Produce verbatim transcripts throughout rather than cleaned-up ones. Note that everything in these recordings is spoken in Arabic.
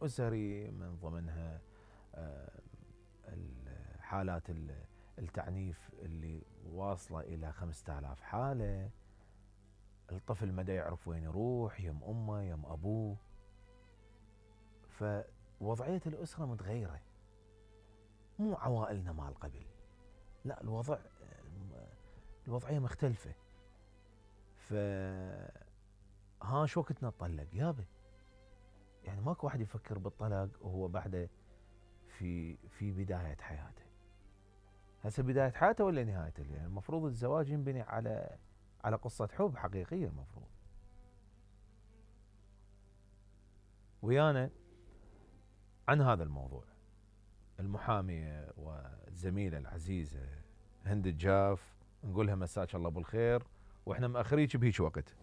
أسري، من ضمنها آه، حالات التعنيف اللي واصلة إلى خمسة آلاف حالة. الطفل ما دا يعرف وين يروح، يم أمه يم أبوه. فوضعية الأسرة متغيرة، مو عوائلنا مال قبل، لا الوضع الوضعية مختلفة. ف ها شو وقت نطلق يابا؟ يعني ماكو واحد يفكر بالطلاق وهو بعده في في بداية حياته. هسه بداية حياته ولا نهايته؟ يعني المفروض الزواج ينبني على على قصة حب حقيقية المفروض. ويانا عن هذا الموضوع المحامية والزميلة العزيزة هند الجاف، نقولها مساك الله بالخير، واحنا مأخريك بهيك وقت.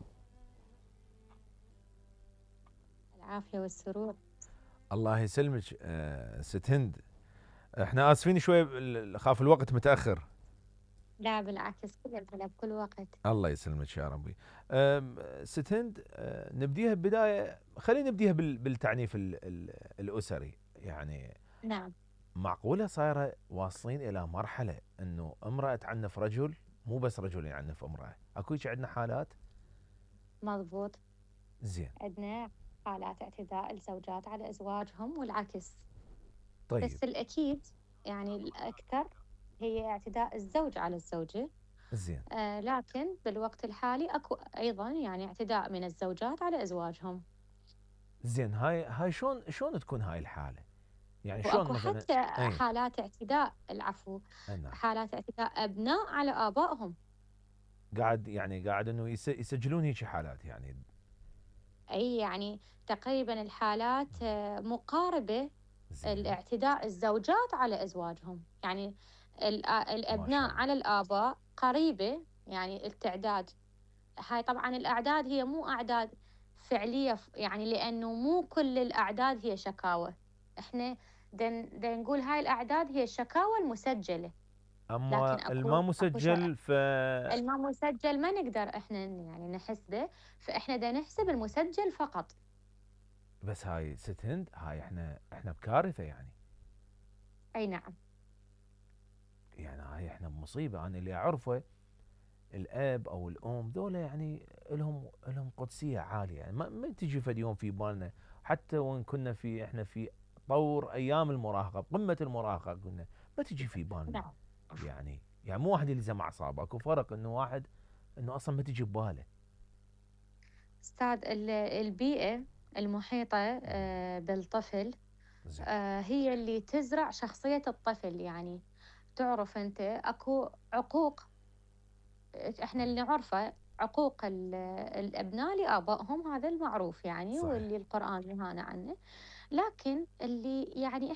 العافية والسرور. الله يسلمك آه ست هند، احنا اسفين شوي، خاف الوقت متأخر. لا بالعكس، كل الهلا بكل وقت. الله يسلمك يا ربي. ست هند، آه، نبديها بداية، خلينا نبديها بالتعنيف ال ال الأسري. يعني نعم. معقولة صايرة واصلين إلى مرحلة أنه امرأة تعنف رجل، مو بس رجل يعنف امرأة، أكو هيك عندنا حالات؟ مضبوط. زين. عندنا حالات اعتداء الزوجات على أزواجهم والعكس. طيب. بس الأكيد يعني الأكثر هي اعتداء الزوج على الزوجة. زين. آه لكن بالوقت الحالي أكو أيضا يعني اعتداء من الزوجات على أزواجهم. زين، هاي هاي شلون شلون تكون هاي الحالة؟ يعني شلون وأكو مثلا؟ حتى اي. حالات اعتداء، العفو، اي نعم. حالات اعتداء أبناء على آبائهم. قاعد يعني قاعد انه يس- يسجلون هيك حالات يعني. أي يعني تقريبا الحالات آه، مقاربة. زين. الاعتداء الزوجات على أزواجهم يعني الآ- ما شاء الأبناء الله. على الآباء قريبة. يعني التعداد، هاي طبعا الأعداد هي مو أعداد فعلية، ف- يعني لأنه مو كل الأعداد هي شكاوى. إحنا دن, دن نقول هاي الأعداد هي الشكاوى المسجلة. لكن اما الما أكو أكو شيء مسجل ف الما مسجل ما نقدر إحنا يعني نحسبه. فإحنا دا نحسب المسجل فقط. بس هاي ست هند، هاي احنا احنا بكارثة يعني. أي نعم. يعني هاي احنا بمصيبة. انا اللي اعرفه الاب او الام ذولا يعني لهم لهم قدسية عالية، يعني ما, ما تجي فد يوم في بالنا، حتى وان كنا في احنا في طور ايام المراهقة، بقمة المراهقة كنا، ما تجي في بالنا. نعم. يعني يعني مو واحد اللي زم اعصابه، اكو فرق انه واحد انه اصلا ما تجي بباله. أستاذ، ال- البيئة المحيطة آه، بالطفل زين. آه، هي اللي تزرع شخصية الطفل. يعني تعرف أنت أكو عقوق، إحنا اللي نعرفه عقوق ال- الأبناء لآبائهم، هذا المعروف يعني، صحيح. واللي القرآن نهانا عنه. لكن اللي يعني